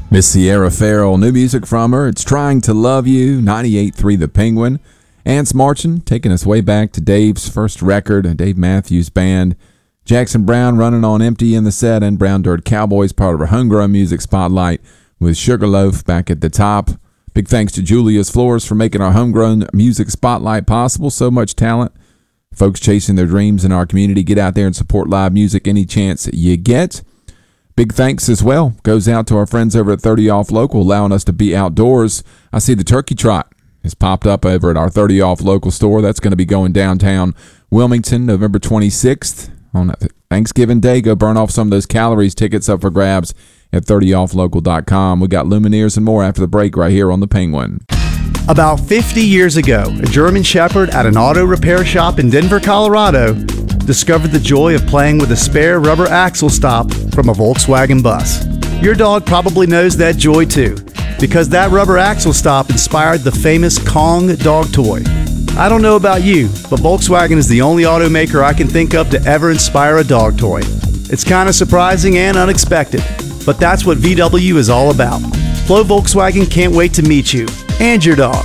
Miss Sierra Farrell, new music from her. It's Trying to Love You, 98.3 The Penguin. Ants Marching, taking us way back to Dave's first record, Dave Matthews Band. Jackson Browne running on empty in the set, and Brown Dirt Cowboys, part of our homegrown music spotlight with Sugarloaf back at the top. Big thanks to Julius Flores for making our homegrown music spotlight possible. So much talent. Folks chasing their dreams in our community. Get out there and support live music any chance you get. Big thanks as well goes out to our friends over at 30 Off Local, allowing us to be outdoors. I see the Turkey Trot has popped up over at our 30 Off Local store. That's going to be going downtown Wilmington, November 26th. On Thanksgiving Day, go burn off some of those calories. Tickets up for grabs at 30offlocal.com. We got Lumineers and more after the break right here on The Penguin. About 50 years ago, a German Shepherd at an auto repair shop in Denver, Colorado, discovered the joy of playing with a spare rubber axle stop from a Volkswagen bus. Your dog probably knows that joy too, because that rubber axle stop inspired the famous Kong dog toy. I don't know about you, but Volkswagen is the only automaker I can think of to ever inspire a dog toy. It's kind of surprising and unexpected, but that's what VW is all about. Flo Volkswagen can't wait to meet you and your dog.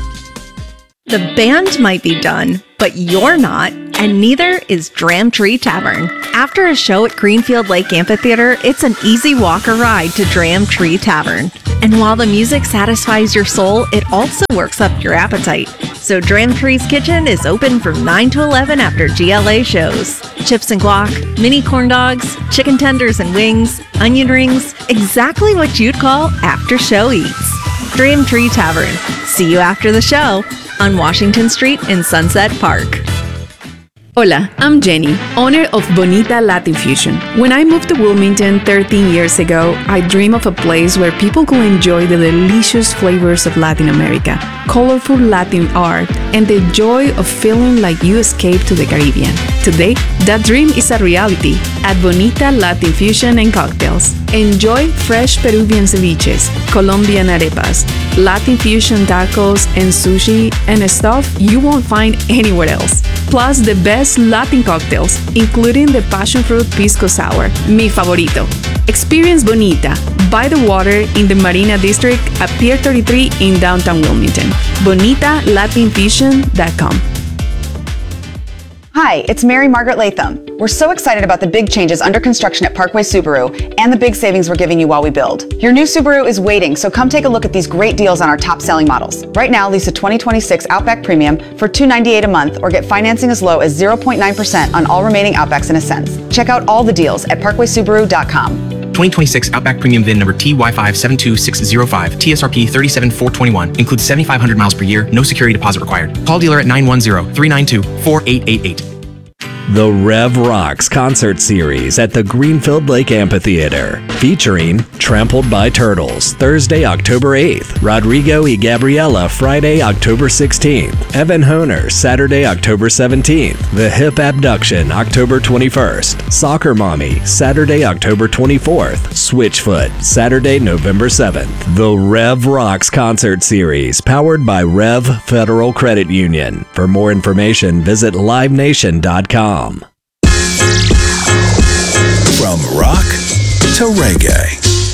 The band might be done, but you're not, and neither is Dram Tree Tavern. After a show at Greenfield Lake Amphitheater, it's an easy walk or ride to Dram Tree Tavern. And while the music satisfies your soul, it also works up your appetite. So Dram Tree's Kitchen is open from 9 to 11 after GLA shows. Chips and guac, mini corn dogs, chicken tenders and wings, onion rings, exactly what you'd call after-show eats. Dram Tree Tavern. See you after the show on Washington Street in Sunset Park. Hola, I'm Jenny, owner of Bonita Latin Fusion. When I moved to Wilmington 13 years ago, I dreamed of a place where people could enjoy the delicious flavors of Latin America, colorful Latin art, and the joy of feeling like you escaped to the Caribbean. Today, that dream is a reality at Bonita Latin Fusion and Cocktails. Enjoy fresh Peruvian ceviches, Colombian arepas, Latin fusion tacos, and sushi and stuff you won't find anywhere else. Plus the best Latin cocktails, including the passion fruit pisco sour, mi favorito. Experience Bonita by the water in the Marina District at Pier 33 in downtown Wilmington. BonitaLatinFusion.com. Hi, it's Mary Margaret Latham. We're so excited about the big changes under construction at Parkway Subaru and the big savings we're giving you while we build. Your new Subaru is waiting, so come take a look at these great deals on our top-selling models. Right now, lease a 2026 Outback Premium for $298 a month or get financing as low as 0.9% on all remaining Outbacks and Ascents. Check out all the deals at parkwaysubaru.com. 2026 Outback Premium VIN number TY572605, TSRP 37421, includes 7,500 miles per year, no security deposit required. Call dealer at 910-392-4888. The Rev Rocks concert series at the Greenfield Lake Amphitheater, featuring Trampled by Turtles, Thursday, October 8th, Rodrigo y Gabriela, Friday, October 16th, Evan Honer, Saturday, October 17th, The Hip Abduction, October 21st, Soccer Mommy, Saturday, October 24th, Switchfoot, Saturday, November 7th. The Rev Rocks concert series, powered by Rev Federal Credit Union. For more information, visit livenation.com. From rock to reggae.